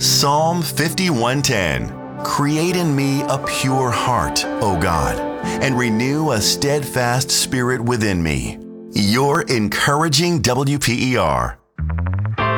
Psalm 51:10. Create in me a pure heart, O God, and renew a steadfast spirit within me. Your encouraging WPER.